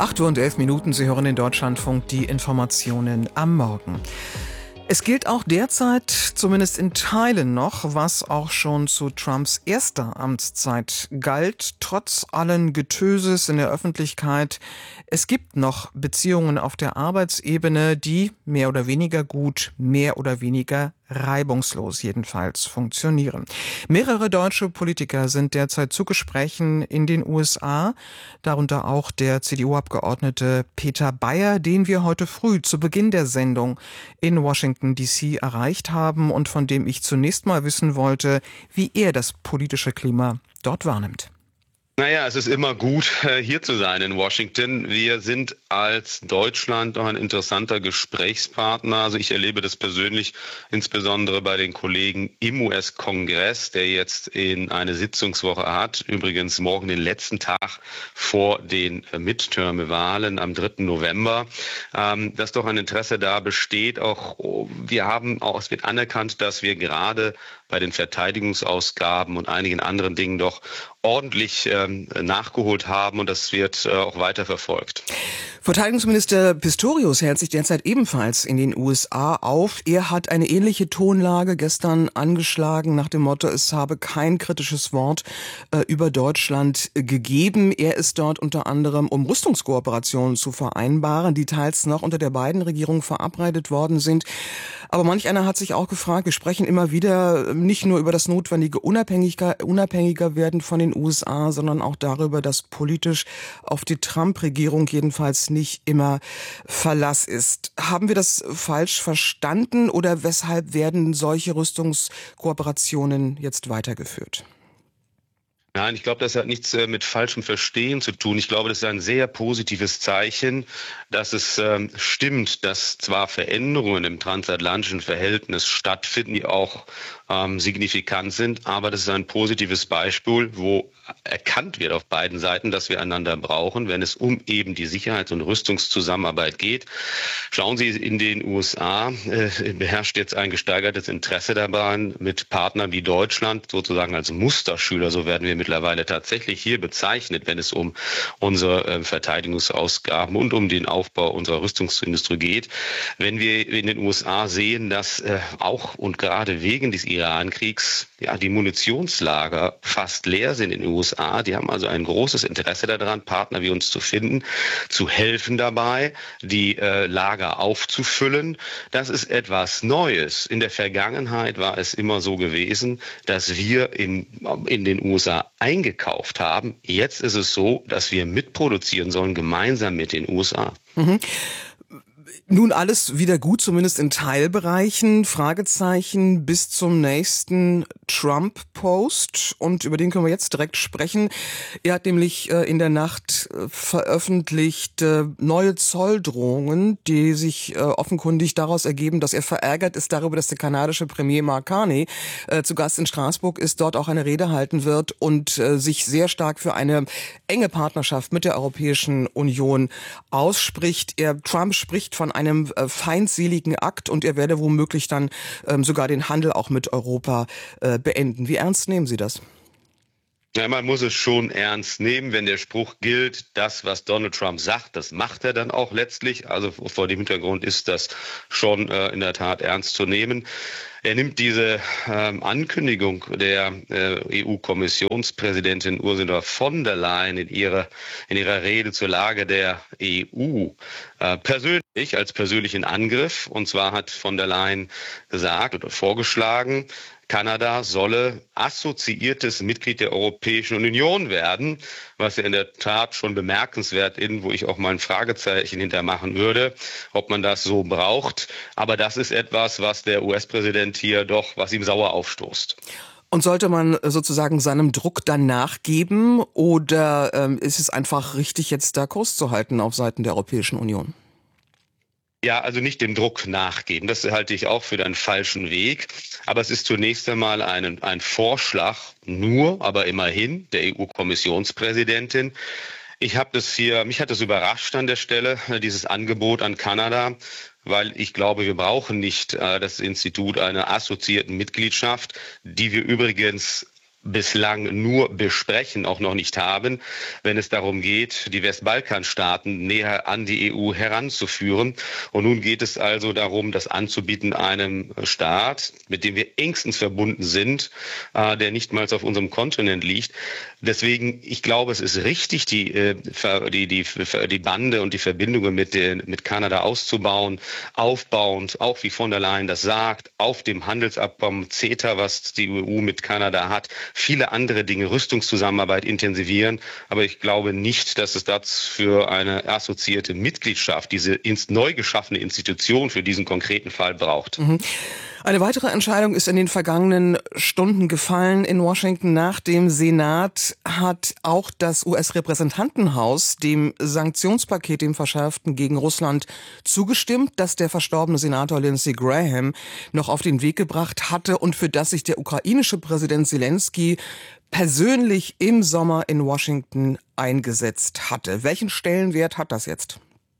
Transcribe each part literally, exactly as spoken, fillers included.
acht Uhr und elf Minuten, Sie hören in Deutschlandfunk die Informationen am Morgen. Es gilt auch derzeit, zumindest in Teilen noch, was auch schon zu Trumps erster Amtszeit galt, trotz allen Getöses in der Öffentlichkeit. Es gibt noch Beziehungen auf der Arbeitsebene, die mehr oder weniger gut, mehr oder weniger reibungslos jedenfalls funktionieren. Mehrere deutsche Politiker sind derzeit zu Gesprächen in den U S A, darunter auch der C D U-Abgeordnete Peter Bayer, den wir heute früh zu Beginn der Sendung in Washington D C erreicht haben und von dem ich zunächst mal wissen wollte, wie er das politische Klima dort wahrnimmt. Naja, es ist immer gut, hier zu sein in Washington. Wir sind als Deutschland doch ein interessanter Gesprächspartner. Also ich erlebe das persönlich insbesondere bei den Kollegen im U S-Kongress, der jetzt in eine Sitzungswoche hat. Übrigens morgen den letzten Tag vor den Midterm-Wahlen am dritten November. Ähm, dass doch ein Interesse da besteht. Auch wir haben auch, es wird anerkannt, dass wir gerade bei den Verteidigungsausgaben und einigen anderen Dingen doch ordentlich ähm, nachgeholt haben, und das wird äh, auch weiter verfolgt. Verteidigungsminister Pistorius hält sich derzeit ebenfalls in den U S A auf. Er hat eine ähnliche Tonlage gestern angeschlagen nach dem Motto, es habe kein kritisches Wort äh, über Deutschland äh, gegeben. Er ist dort unter anderem, um Rüstungskooperationen zu vereinbaren, die teils noch unter der Biden-Regierung verabredet worden sind. Aber manch einer hat sich auch gefragt, wir sprechen immer wieder nicht nur über das notwendige Unabhängiger, unabhängiger werden von den U S A, sondern auch darüber, dass politisch auf die Trump-Regierung jedenfalls nicht immer Verlass ist. Haben wir das falsch verstanden oder weshalb werden solche Rüstungskooperationen jetzt weitergeführt? Nein, ich glaube, das hat nichts äh, mit falschem Verstehen zu tun. Ich glaube, das ist ein sehr positives Zeichen, dass es ähm, stimmt, dass zwar Veränderungen im transatlantischen Verhältnis stattfinden, die auch ähm, signifikant sind, aber das ist ein positives Beispiel, wo erkannt wird auf beiden Seiten, dass wir einander brauchen, wenn es um eben die Sicherheits- und Rüstungszusammenarbeit geht. Schauen Sie, in den U S A äh, beherrscht jetzt ein gesteigertes Interesse daran, mit Partnern wie Deutschland sozusagen als Musterschüler, so werden wir mittlerweile tatsächlich hier bezeichnet, wenn es um unsere äh, Verteidigungsausgaben und um den Aufbau unserer Rüstungsindustrie geht. Wenn wir in den U S A sehen, dass äh, auch und gerade wegen des Iran-Kriegs ja die Munitionslager fast leer sind in den U S A, die haben also ein großes Interesse daran, Partner wie uns zu finden, zu helfen dabei, die äh, Lager aufzufüllen. Das ist etwas Neues. In der Vergangenheit war es immer so gewesen, dass wir in, in den U S A eingekauft haben. Jetzt ist es so, dass wir mitproduzieren sollen, gemeinsam mit den U S A. Mhm. Nun alles wieder gut, zumindest in Teilbereichen, Fragezeichen bis zum nächsten Trump-Post, und über den können wir jetzt direkt sprechen. Er hat nämlich äh, in der Nacht äh, veröffentlicht äh, neue Zolldrohungen, die sich äh, offenkundig daraus ergeben, dass er verärgert ist darüber, dass der kanadische Premier Mark Carney äh, zu Gast in Straßburg ist, dort auch eine Rede halten wird und äh, sich sehr stark für eine enge Partnerschaft mit der Europäischen Union ausspricht. Er, Trump spricht von einem äh, feindseligen Akt und er werde womöglich dann ähm, sogar den Handel auch mit Europa äh, beenden. Wie ernst nehmen Sie das? Ja, man muss es schon ernst nehmen, wenn der Spruch gilt, das, was Donald Trump sagt, das macht er dann auch letztlich. Also vor dem Hintergrund ist das schon äh, in der Tat ernst zu nehmen. Er nimmt diese ähm, Ankündigung der äh, E U-Kommissionspräsidentin Ursula von der Leyen in ihrer, in ihrer Rede zur Lage der E U äh, persönlich als persönlichen Angriff. Und zwar hat von der Leyen gesagt oder vorgeschlagen, Kanada solle assoziiertes Mitglied der Europäischen Union werden, was ja in der Tat schon bemerkenswert ist, wo ich auch mal ein Fragezeichen hintermachen würde, ob man das so braucht. Aber das ist etwas, was der U S-Präsident hier doch, was ihm sauer aufstoßt. Und sollte man sozusagen seinem Druck dann nachgeben oder ähm, ist es einfach richtig, jetzt da Kurs zu halten auf Seiten der Europäischen Union? Ja, also nicht dem Druck nachgeben. Das halte ich auch für den falschen Weg. Aber es ist zunächst einmal ein, ein Vorschlag, nur, aber immerhin, der E U-Kommissionspräsidentin. Ich habe das hier, mich hat das überrascht an der Stelle, dieses Angebot an Kanada, weil ich glaube, wir brauchen nicht äh, das Institut einer assoziierten Mitgliedschaft, die wir übrigens bislang nur besprechen, auch noch nicht haben, wenn es darum geht, die Westbalkanstaaten näher an die E U heranzuführen. Und nun geht es also darum, das anzubieten einem Staat, mit dem wir engstens verbunden sind, äh, der nicht mal auf unserem Kontinent liegt. Deswegen, ich glaube, es ist richtig, die, äh, die, die, die Bande und die Verbindungen mit, den, mit Kanada auszubauen, aufbauend, auch wie von der Leyen das sagt, auf dem Handelsabkommen CETA, was die E U mit Kanada hat, viele andere Dinge, Rüstungszusammenarbeit intensivieren. Aber ich glaube nicht, dass es dafür eine assoziierte Mitgliedschaft, diese neu geschaffene Institution für diesen konkreten Fall braucht. Mhm. Eine weitere Entscheidung ist in den vergangenen Stunden gefallen in Washington. Nach dem Senat hat auch das U S-Repräsentantenhaus dem Sanktionspaket, dem verschärften gegen Russland, zugestimmt, das der verstorbene Senator Lindsey Graham noch auf den Weg gebracht hatte und für das sich der ukrainische Präsident Zelensky persönlich im Sommer in Washington eingesetzt hatte. Welchen Stellenwert hat das jetzt?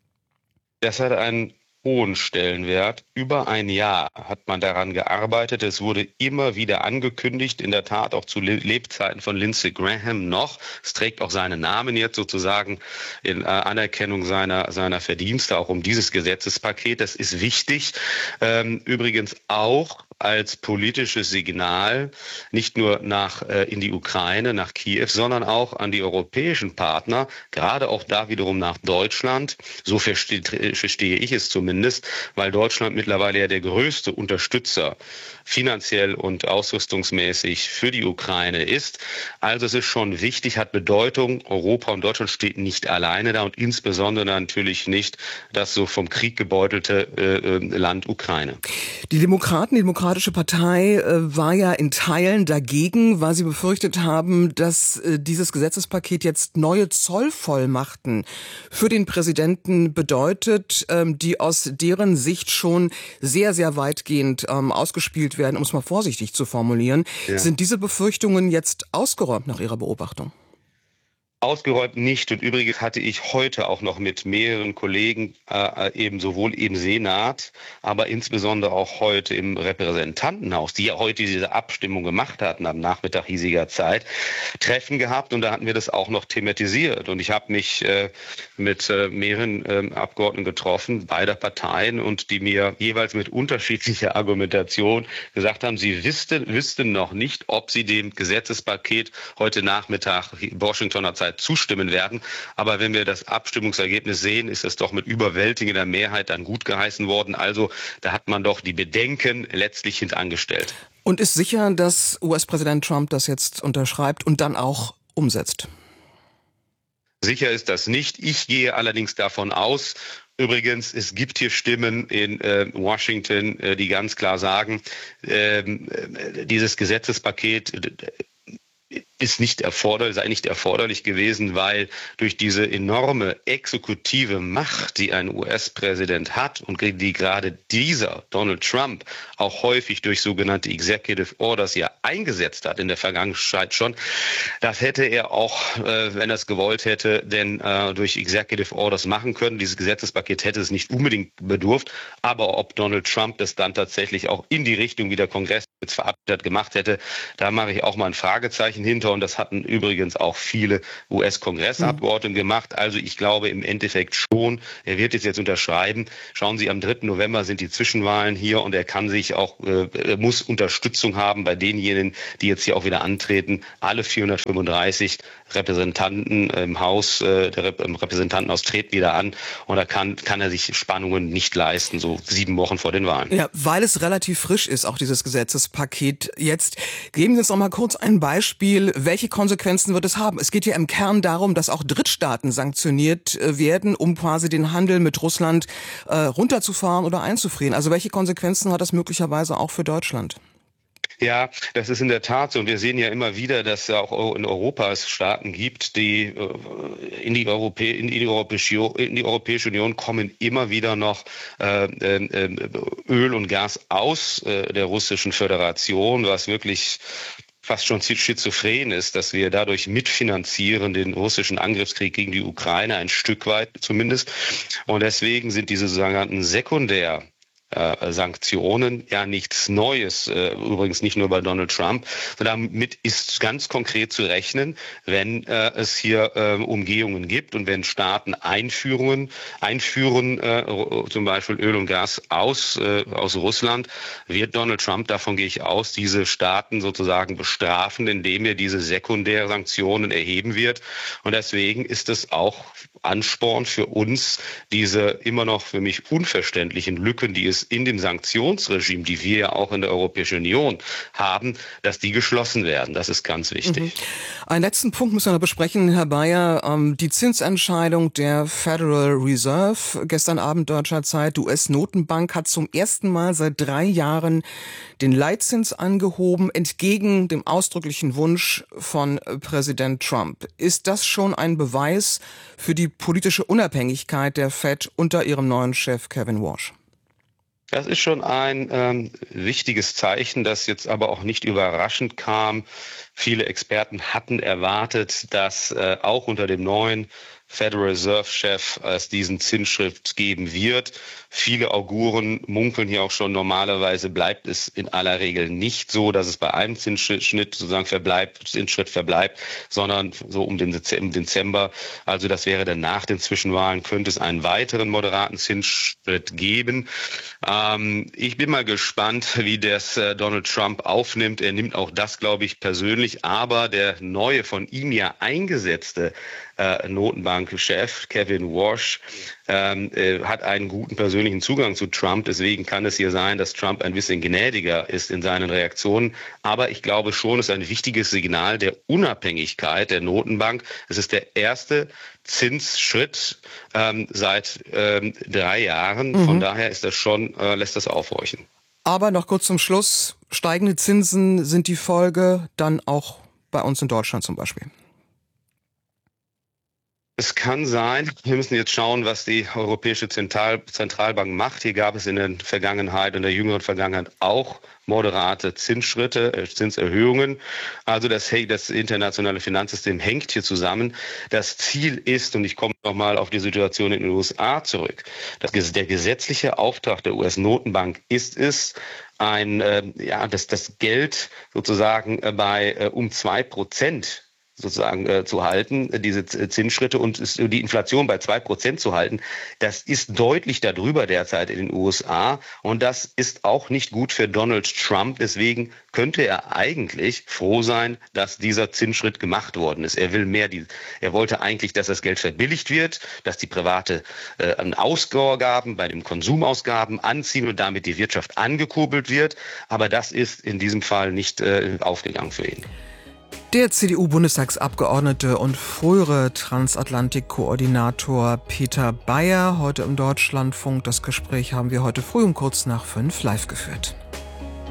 Das hat einen hohen Stellenwert. Über ein Jahr hat man daran gearbeitet. Es wurde immer wieder angekündigt, in der Tat auch zu Lebzeiten von Lindsey Graham noch. Es trägt auch seinen Namen jetzt sozusagen in Anerkennung seiner, seiner Verdienste, auch um dieses Gesetzespaket. Das ist wichtig. Ähm, übrigens auch als politisches Signal, nicht nur nach äh, in die Ukraine, nach Kiew, sondern auch an die europäischen Partner, gerade auch da wiederum nach Deutschland. So verstehe, verstehe ich es zumindest, weil Deutschland mittlerweile ja der größte Unterstützer finanziell und ausrüstungsmäßig für die Ukraine ist. Also es ist schon wichtig, hat Bedeutung. Europa und Deutschland stehen nicht alleine da und insbesondere natürlich nicht das so vom Krieg gebeutelte äh, Land Ukraine. Die Demokraten, die Demokratische Partei äh, war ja in Teilen dagegen, weil sie befürchtet haben, dass äh, dieses Gesetzespaket jetzt neue Zollvollmachten für den Präsidenten bedeutet, ähm, die aus deren Sicht schon sehr, sehr weitgehend ähm, ausgespielt werden, um es mal vorsichtig zu formulieren. Ja. Sind diese Befürchtungen jetzt ausgeräumt nach Ihrer Beobachtung? Ausgeräumt nicht. Und übrigens hatte ich heute auch noch mit mehreren Kollegen, äh, eben sowohl im Senat, aber insbesondere auch heute im Repräsentantenhaus, die ja heute diese Abstimmung gemacht hatten am Nachmittag hiesiger Zeit, Treffen gehabt. Und da hatten wir das auch noch thematisiert. Und ich habe mich äh, mit äh, mehreren äh, Abgeordneten getroffen, beider Parteien, und die mir jeweils mit unterschiedlicher Argumentation gesagt haben, sie wüssten, wüssten noch nicht, ob sie dem Gesetzespaket heute Nachmittag Washingtoner Zeit zustimmen werden. Aber wenn wir das Abstimmungsergebnis sehen, ist es doch mit überwältigender Mehrheit dann gut geheißen worden. Also da hat man doch die Bedenken letztlich hintangestellt. Und ist sicher, dass U S-Präsident Trump das jetzt unterschreibt und dann auch umsetzt? Sicher ist das nicht. Ich gehe allerdings davon aus, übrigens, es gibt hier Stimmen in äh, Washington, äh, die ganz klar sagen, äh, dieses Gesetzespaket äh, ist nicht erforderlich, sei nicht erforderlich gewesen, weil durch diese enorme exekutive Macht, die ein U S-Präsident hat und die gerade dieser, Donald Trump, auch häufig durch sogenannte Executive Orders ja eingesetzt hat in der Vergangenheit schon, das hätte er auch, äh, wenn er es gewollt hätte, denn äh, durch Executive Orders machen können. Dieses Gesetzespaket hätte es nicht unbedingt bedurft, aber ob Donald Trump das dann tatsächlich auch in die Richtung, wie der Kongress jetzt verabschiedet gemacht hätte, da mache ich auch mal ein Fragezeichen hinter. Und das hatten übrigens auch viele U S-Kongressabgeordnete mhm. gemacht. Also ich glaube im Endeffekt schon, er wird es jetzt unterschreiben. Schauen Sie, am dritten November sind die Zwischenwahlen hier und er kann sich auch, äh, er muss Unterstützung haben bei denjenigen, die jetzt hier auch wieder antreten. Alle vierhundertfünfunddreißig Repräsentanten im Haus, äh, der Rep- im Repräsentantenhaus treten wieder an und da kann, kann er sich Spannungen nicht leisten, so sieben Wochen vor den Wahlen. Ja, weil es relativ frisch ist, auch dieses Gesetzespaket jetzt. Geben Sie uns noch mal kurz ein Beispiel. Welche Konsequenzen wird es haben? Es geht ja im Kern darum, dass auch Drittstaaten sanktioniert werden, um quasi den Handel mit Russland äh, runterzufahren oder einzufrieren. Also welche Konsequenzen hat das möglicherweise auch für Deutschland? Ja, das ist in der Tat so. Und wir sehen ja immer wieder, dass es auch in Europa es Staaten gibt, die in die, Europä- in die, Europäische, in die Europäische Union kommen immer wieder noch äh, äh, Öl und Gas aus äh, der Russischen Föderation, was wirklich fast schon schizophren ist, dass wir dadurch mitfinanzieren den russischen Angriffskrieg gegen die Ukraine, ein Stück weit zumindest. Und deswegen sind diese sogenannten Sekundär äh, Sanktionen ja nichts Neues, äh, übrigens nicht nur bei Donald Trump. Damit ist ganz konkret zu rechnen, wenn äh, es hier äh, Umgehungen gibt und wenn Staaten Einführungen einführen, äh, zum Beispiel Öl und Gas aus, äh, aus Russland, wird Donald Trump, davon gehe ich aus, diese Staaten sozusagen bestrafen, indem er diese Sekundärsanktionen erheben wird. Und deswegen ist es auch Ansporn für uns, diese immer noch für mich unverständlichen Lücken, die es in dem Sanktionsregime, die wir ja auch in der Europäischen Union haben, dass die geschlossen werden. Das ist ganz wichtig. Mhm. Einen letzten Punkt müssen wir noch besprechen, Herr Bayer. Die Zinsentscheidung der Federal Reserve gestern Abend deutscher Zeit. Die U S-Notenbank hat zum ersten Mal seit drei Jahren den Leitzins angehoben, entgegen dem ausdrücklichen Wunsch von Präsident Trump. Ist das schon ein Beweis für die politische Unabhängigkeit der Fed unter ihrem neuen Chef Kevin Warsh? Das ist schon ein ähm, wichtiges Zeichen, das jetzt aber auch nicht überraschend kam. Viele Experten hatten erwartet, dass äh, auch unter dem neuen Federal Reserve-Chef es diesen Zinsschritt geben wird. Viele Auguren munkeln hier auch schon, normalerweise bleibt es in aller Regel nicht so, dass es bei einem Zinsschnitt sozusagen verbleibt, Zinsschritt verbleibt, sondern so um den Dezember, also das wäre dann nach den Zwischenwahlen, könnte es einen weiteren moderaten Zinsschritt geben. Ähm, ich bin mal gespannt, wie das äh, Donald Trump aufnimmt. Er nimmt auch das, glaube ich, persönlich, aber der neue, von ihm ja eingesetzte äh, Notenbankchef Kevin Warsh ähm, äh, hat einen guten persönlichen Zugang zu Trump. Deswegen kann es hier sein, dass Trump ein bisschen gnädiger ist in seinen Reaktionen. Aber ich glaube schon, es ist ein wichtiges Signal der Unabhängigkeit der Notenbank. Es ist der erste Zinsschritt ähm, seit ähm, drei Jahren. Mhm. Von daher ist das schon, äh, lässt das aufhorchen. Aber noch kurz zum Schluss. Steigende Zinsen sind die Folge, dann auch bei uns in Deutschland zum Beispiel. Es kann sein, wir müssen jetzt schauen, was die Europäische Zentral- Zentralbank macht. Hier gab es in der Vergangenheit, in der jüngeren Vergangenheit auch moderate Zinsschritte, äh, Zinserhöhungen. Also das, das internationale Finanzsystem hängt hier zusammen. Das Ziel ist, und ich komme nochmal auf die Situation in den U S A zurück, dass der gesetzliche Auftrag der U S-Notenbank ist es, ein, äh, ja, dass das Geld sozusagen äh, bei äh, um zwei Prozent sozusagen äh, zu halten, diese Zinsschritte und die Inflation bei zwei Prozent zu halten, das ist deutlich darüber derzeit in den U S A und das ist auch nicht gut für Donald Trump. Deswegen könnte er eigentlich froh sein, dass dieser Zinsschritt gemacht worden ist. Er will mehr, die, er wollte eigentlich, dass das Geld verbilligt wird, dass die private äh, Ausgaben bei den Konsumausgaben anziehen und damit die Wirtschaft angekurbelt wird. Aber das ist in diesem Fall nicht äh, aufgegangen für ihn. Der C D U-Bundestagsabgeordnete und frühere Transatlantik-Koordinator Peter Bayer, heute im Deutschlandfunk. Das Gespräch haben wir heute früh um kurz nach fünf live geführt.